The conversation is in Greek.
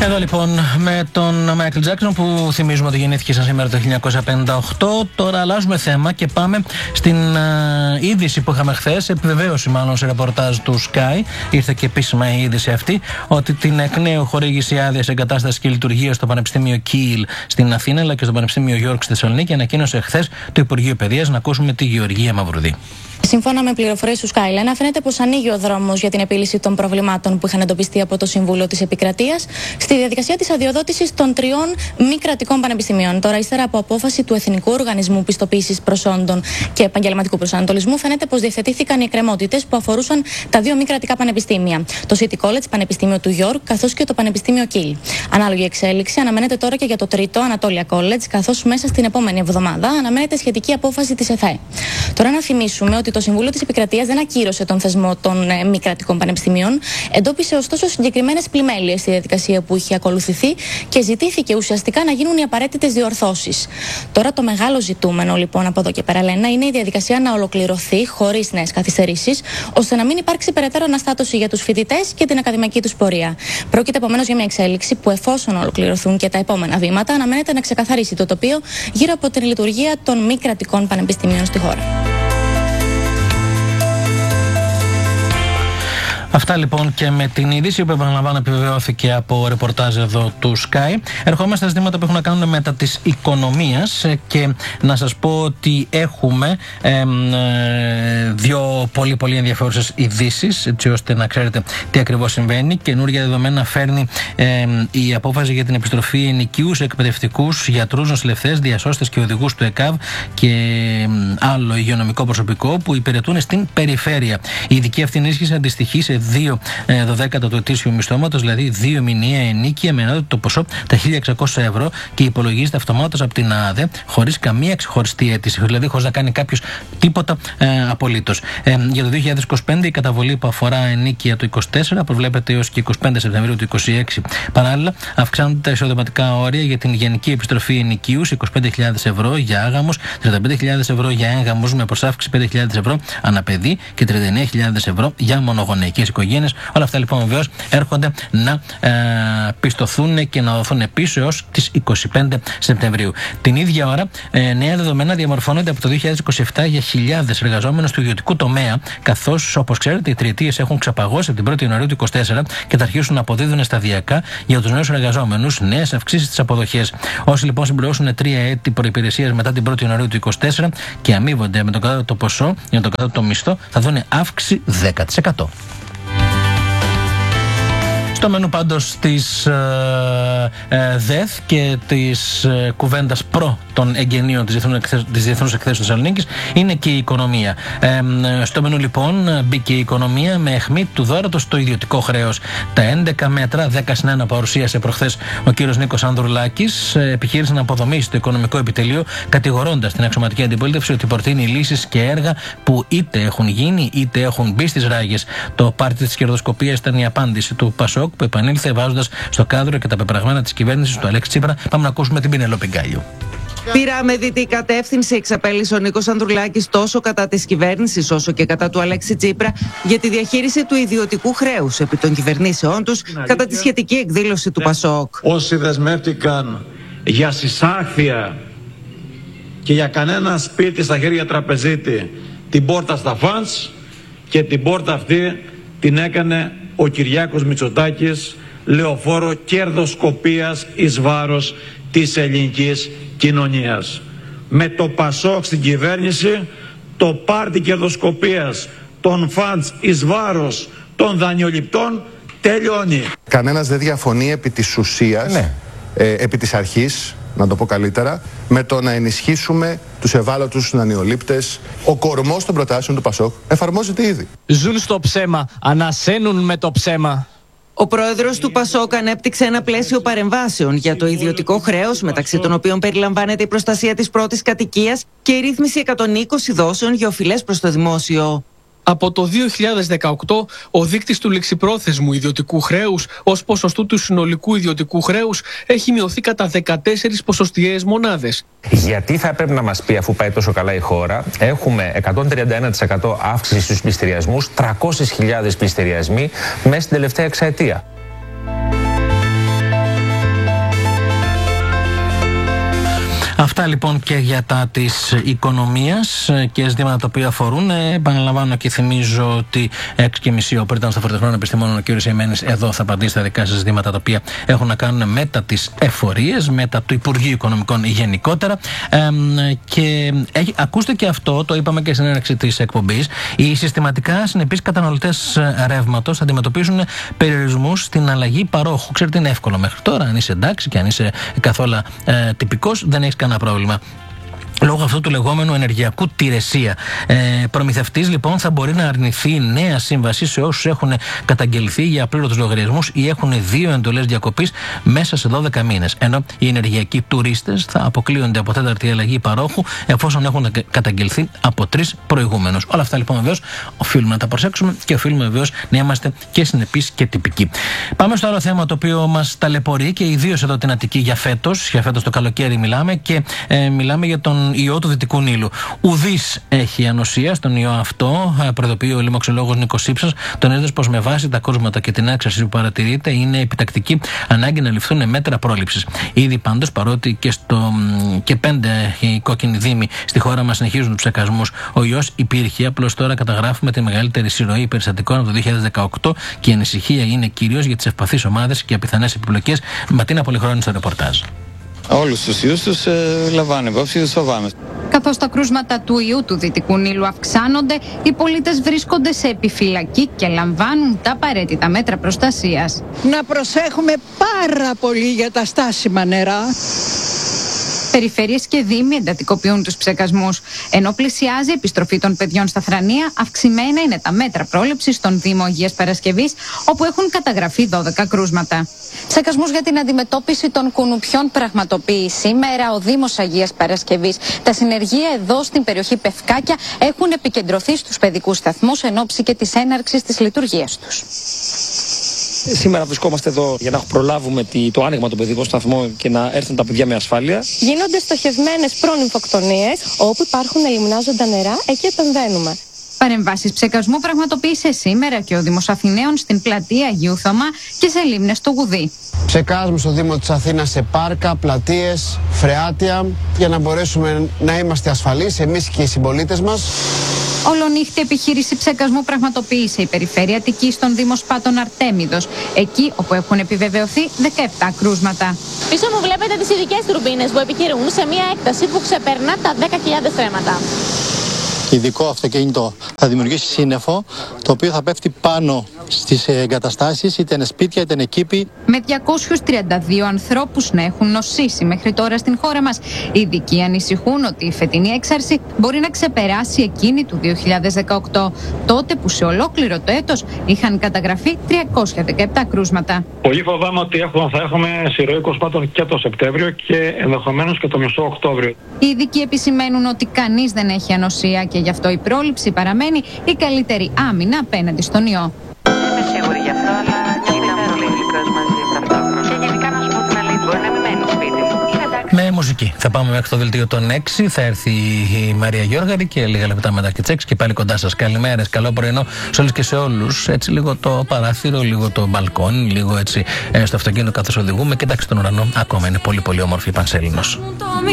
Εδώ λοιπόν με τον Μάικλ Τζάκσον, που θυμίζουμε ότι γεννήθηκε σαν σήμερα το 1958. Τώρα αλλάζουμε θέμα και πάμε στην είδηση που είχαμε χθες, επιβεβαίωση μάλλον σε ρεπορτάζ του Sky. Ήρθε και επίσημα η είδηση αυτή, ότι την εκ νέου χορήγηση άδειας εγκατάστασης και λειτουργίας στο Πανεπιστήμιο Κίλ στην Αθήνα αλλά και στο Πανεπιστήμιο Γιόρκ στη Θεσσαλονίκη ανακοίνωσε χθες το Υπουργείο Παιδείας. Να ακούσουμε τη Γεωργία Μαυρουδή. Σύμφωνα με πληροφορίες του Skyline, φαίνεται πως ανοίγει ο δρόμος για την επίλυση των προβλημάτων που είχαν εντοπιστεί από το Συμβούλιο της Επικρατείας στη διαδικασία της αδειοδότησης των 3 μη κρατικών πανεπιστημίων. Τώρα, ύστερα από απόφαση του Εθνικού Οργανισμού Πιστοποίησης Προσόντων και Επαγγελματικού Προσανατολισμού, φαίνεται πως διευθετήθηκαν οι εκκρεμότητες που αφορούσαν τα 2 μη κρατικά πανεπιστήμια, το City College Πανεπιστήμιο του Γιόρκ καθώς και το Πανεπιστήμιο Κίλ. Ανάλογη εξέλιξη αναμένεται τώρα και για το 3ο Ανατόλια College, καθώς μέσα στην επόμενη εβδομάδα αναμένεται σχετική απόφαση της ΕΘΕ. Τώρα, να θυμίσουμε ότι το Συμβούλιο της Επικρατείας δεν ακύρωσε τον θεσμό των μη κρατικών πανεπιστημίων, εντόπισε ωστόσο συγκεκριμένες πλημέλειες στη διαδικασία που είχε ακολουθηθεί και ζητήθηκε ουσιαστικά να γίνουν οι απαραίτητες διορθώσεις. Τώρα, το μεγάλο ζητούμενο λοιπόν από εδώ και πέρα, Λένα, είναι η διαδικασία να ολοκληρωθεί χωρίς νέες καθυστερήσεις, ώστε να μην υπάρξει περαιτέρω αναστάτωση για τους φοιτητές και την ακαδημαϊκή τους πορεία. Πρόκειται επομένως για μια εξέλιξη που, εφόσον ολοκληρωθούν και τα επόμενα βήματα, αναμένεται να ξεκαθαρίσει το τοπίο γύρω από την λειτουργία των μη κρατικών πανεπιστημίων στη χώρα. Αυτά λοιπόν και με την είδηση που επαναλαμβάνω επιβεβαιώθηκε από ρεπορτάζ εδώ του Sky. Ερχόμαστε στα ζητήματα που έχουν να κάνουν μετά της οικονομίας και να σας πω ότι έχουμε δύο πολύ ενδιαφέρουσες ειδήσεις, έτσι ώστε να ξέρετε τι ακριβώς συμβαίνει. Καινούργια δεδομένα φέρνει η απόφαση για την επιστροφή ενοικίου σε εκπαιδευτικούς, γιατρούς, νοσηλευτές, διασώστες και οδηγούς του ΕΚΑΒ και άλλο υγειονομικό προσωπικό που υπηρετούν στην περιφέρεια. Η ειδική αυτή ενίσχυση αντιστοιχεί σε 2/12 του ετήσιου μισθώματος, δηλαδή 2 μηνιαία ενίκεια με ανώτατο ποσό τα 1.600 ευρώ και υπολογίζεται αυτομάτως από την ΑΔΕ χωρίς καμία ξεχωριστή αίτηση, δηλαδή χωρίς να κάνει κάποιος τίποτα απολύτως. Για το 2025 η καταβολή που αφορά ενίκεια του 24 προβλέπεται έως και 25 Σεπτεμβρίου του 2026. Παράλληλα, αυξάνονται τα εισοδηματικά όρια για την γενική επιστροφή ενοικίου σε 25.000 ευρώ για άγαμους, 35.000 ευρώ για έγγαμους με προσάυξη 5.000 ευρώ αναπαιδί και 39.000 ευρώ για μονογονεϊκές οικογένειες. Όλα αυτά λοιπόν βεβαίως έρχονται να πιστωθούν και να δοθούν πίσω έως τις 25 Σεπτεμβρίου. Την ίδια ώρα, νέα δεδομένα διαμορφώνονται από το 2027 για χιλιάδες εργαζόμενους του ιδιωτικού τομέα, καθώς, όπως ξέρετε, οι τριετίες έχουν ξαπαγώσει από την 1η Ιανουαρίου του 2024 και θα αρχίσουν να αποδίδουν σταδιακά για τους νέους εργαζόμενους νέες αυξήσεις στις αποδοχές. Όσοι λοιπόν συμπληρώσουν 3 έτη προϋπηρεσίας μετά την 1η Ιανουαρίου του 2024 και αμείβονται με τον κατώτατο ποσό για τον κατώτατο μισθό, θα δουν αύξηση 10%. Στο μενού πάντως της ΔΕΘ και της κουβέντας προ των εγγενείων της Διεθνούς Εκθέσεως Θεσσαλονίκης είναι και η οικονομία. Στο μενού λοιπόν μπήκε η οικονομία με αιχμή του δώρατος στο ιδιωτικό χρέος. Τα 11 μέτρα, 10-1 που παρουσίασε προχθές ο κύριος Νίκος Ανδρουλάκης, επιχείρησε να αποδομήσει το οικονομικό επιτελείο, κατηγορώντας την αξιωματική αντιπολίτευση ότι προτείνει λύσεις και έργα που είτε έχουν γίνει είτε έχουν μπει στις ράγες. Το πάρτι της κερδοσκοπίας ήταν η απάντηση του Πασόκ, που επανήλθε βάζοντας στο κάδρο και τα πεπραγμένα της κυβέρνησης του Αλέξη Τσίπρα. Πάμε να ακούσουμε την Πινελόπη Γκάλιου. Πήρα με δυτική κατεύθυνση, εξαπέλυσε ο Νίκος Ανδρουλάκης τόσο κατά της κυβέρνησης όσο και κατά του Αλέξη Τσίπρα για τη διαχείριση του ιδιωτικού χρέους επί των κυβερνήσεών τους κατά τη σχετική εκδήλωση του Πασόκ. Όσοι δεσμεύτηκαν για συσάχθεια και για κανένα σπίτι στα χέρια τραπεζίτη, την πόρτα στα φαντς, και την πόρτα αυτή την έκανε ο Κυριάκος Μητσοτάκης, λεωφόρο κερδοσκοπίας εις βάρος της ελληνικής κοινωνίας. Με το Πασόκ στην κυβέρνηση, το πάρτι κερδοσκοπίας των φαντς εις βάρος των δανειοληπτών τελειώνει. Κανένας δεν διαφωνεί επί της ουσίας, επί της αρχής, να το πω καλύτερα, με το να ενισχύσουμε τους ευάλωτους δανειολήπτες. Ο κορμός των προτάσεων του Πασόκ εφαρμόζεται ήδη. Ζουν στο ψέμα, ανασένουν με το ψέμα. Ο πρόεδρος του Πασόκ ανέπτυξε ένα πλαίσιο παρεμβάσεων για το ιδιωτικό χρέος, μεταξύ των οποίων περιλαμβάνεται η προστασία της πρώτης κατοικίας και η ρύθμιση 120 δόσεων για οφειλές προς το δημόσιο. Από το 2018, ο δείκτης του ληξιπρόθεσμου ιδιωτικού χρέους ως ποσοστού του συνολικού ιδιωτικού χρέους έχει μειωθεί κατά 14 ποσοστιαίες μονάδες. Γιατί θα πρέπει να μας πει, αφού πάει τόσο καλά η χώρα, έχουμε 131% αύξηση στους πληστηριασμούς, 300.000 πληστηριασμοί μέσα στην τελευταία εξαετία. Αυτά λοιπόν και για τα της οικονομίας και ζητήματα τα οποία αφορούν. Επαναλαμβάνω και θυμίζω ότι 6:30 ο Πρίτανος των Φορτεχνών Επιστημόνων, ο κ. Ιεμένης, εδώ θα απαντήσει στα δικά σας ζητήματα τα οποία έχουν να κάνουν μετά τις εφορίες, μετά του Υπουργείου Οικονομικών γενικότερα. Και ακούστε και αυτό, το είπαμε και στην έναρξη της εκπομπής. Οι συστηματικά συνεπείς καταναλωτές ρεύματος θα αντιμετωπίσουν περιορισμούς στην αλλαγή παρόχου. Ξέρετε, είναι εύκολο μέχρι τώρα. Αν είσαι εντάξει και αν είσαι καθόλου τυπικός, δεν έχεις κανένα πρόβλημα. Λόγω αυτού του λεγόμενου ενεργειακού τηρεσία. Προμηθευτής λοιπόν θα μπορεί να αρνηθεί νέα σύμβαση σε όσους έχουν καταγγελθεί για απλήρωτους λογαριασμούς ή έχουν 2 εντολές διακοπής μέσα σε 12 μήνες. Ενώ οι ενεργειακοί τουρίστες θα αποκλείονται από τέταρτη αλλαγή παρόχου εφόσον έχουν καταγγελθεί από 3 προηγούμενους. Όλα αυτά λοιπόν βεβαίως οφείλουμε να τα προσέξουμε και οφείλουμε βεβαίως να είμαστε και συνεπείς και τυπικοί. Πάμε στο άλλο θέμα το οποίο μας ταλαιπωρεί και ιδίως εδώ την Αττική για φέτος. Για φέτος το καλοκαίρι μιλάμε και μιλάμε για τον ιό του Δυτικού Νείλου. Ουδής έχει ανοσία στον ιό αυτό, προειδοποιεί ο λοιμοξιολόγος Νίκος Ήψας, τονίζοντας πως με βάση τα κρούσματα και την έξαρση που παρατηρείται είναι επιτακτική ανάγκη να ληφθούν μέτρα πρόληψης. Ήδη πάντως, παρότι και 5 οι κόκκινοι δήμοι στη χώρα μας συνεχίζουν τους ψεκασμούς, ο ιός υπήρχε, απλώς τώρα καταγράφουμε τη μεγαλύτερη συρροή περιστατικών από το 2018 και η ανησυχία είναι κυρίως για τις ευπαθείς ομάδες και πιθανές επιπλοκές. Ματίνα Πολυχρόνη στο ρεπορτάζ. Όλους τους ιούς τους λαμβάνουν υπόψη, τους φοβάμαι. Καθώς τα κρούσματα του ιού του Δυτικού Νείλου αυξάνονται, οι πολίτες βρίσκονται σε επιφυλακή και λαμβάνουν τα απαραίτητα μέτρα προστασίας. Να προσέχουμε πάρα πολύ για τα στάσιμα νερά. Περιφέρειες και δήμοι εντατικοποιούν τους ψεκασμούς. Ενώ πλησιάζει η επιστροφή των παιδιών στα θρανία, αυξημένα είναι τα μέτρα πρόληψης στον Δήμο Αγίας Παρασκευής, όπου έχουν καταγραφεί 12 κρούσματα. Ψεκασμούς για την αντιμετώπιση των κουνουπιών πραγματοποιεί σήμερα ο Δήμος Αγίας Παρασκευής. Τα συνεργεία εδώ στην περιοχή Πευκάκια έχουν επικεντρωθεί στους παιδικούς σταθμούς εν ώψη και της έναρξης της λειτουργίας τους. Σήμερα βρισκόμαστε εδώ για να προλάβουμε το άνοιγμα των παιδικών σταθμών και να έρθουν τα παιδιά με ασφάλεια. Γίνονται στοχευμένες προνυμφοκτονίες, όπου υπάρχουν ελιμνάζοντα νερά, εκεί επεμβαίνουμε. Παρεμβάσεις ψεκασμού πραγματοποίησε σήμερα και ο Δήμος Αθηναίων στην πλατεία Αγίου Θωμά και σε λίμνες στο Γουδί. Ψεκάζουμε στο Δήμο της Αθήνας σε πάρκα, πλατείες, φρεάτια, για να μπορέσουμε να είμαστε ασφαλείς εμείς και οι συμπολίτες μας. Ολονύχτη επιχείρηση ψεκασμού πραγματοποίησε η Περιφέρεια Αττικής στον Δήμο Σπάτων Αρτέμιδος, εκεί όπου έχουν επιβεβαιωθεί 17 κρούσματα. Πίσω μου βλέπετε τις ειδικές τουρμπίνες που επιχειρούν σε μια έκταση που ξεπερνά τα 10.000 στρέμματα. Ειδικό αυτοκίνητο θα δημιουργήσει σύννεφο, το οποίο θα πέφτει πάνω στις εγκαταστάσεις, είτε είναι σπίτια είτε είναι κήποι. Με 232 ανθρώπους να έχουν νοσήσει μέχρι τώρα στην χώρα μας, οι ειδικοί ανησυχούν ότι η φετινή έξαρση μπορεί να ξεπεράσει εκείνη του 2018, τότε που σε ολόκληρο το έτος είχαν καταγραφεί 317 κρούσματα. Πολύ φοβάμαι ότι θα έχουμε συρροή κρουσμάτων και το Σεπτέμβριο και ενδεχομένως και το μισό Οκτώβριο. Οι ειδικοί επισημαίνουν ότι κανείς δεν έχει ανοσία και γι' αυτό η πρόληψη παραμένει η καλύτερη άμυνα απέναντι στον ιό. Είμαι σίγουρη γι' αυτό, αλλά είναι πολύ γλυκός μαζί ταυτόχρονα. Και γενικά να σου πω την αλήθεια, μπορεί να μην μένει σπίτι μου. Με μουσική. Θα πάμε μέχρι το δελτίο των 6. Θα έρθει η Μαρία Γιώργαρη και λίγα λεπτά μετά και τις 6 και πάλι κοντά σας. Καλημέρες, καλό πρωινό σε όλες και σε όλους. Έτσι λίγο το παράθυρο, λίγο το μπαλκόνι, λίγο έτσι στο αυτοκίνητο καθώς οδηγούμε. Κοιτάξτε τον ουρανό, ακόμα είναι πολύ πολύ όμορφη η Πανσέλινος.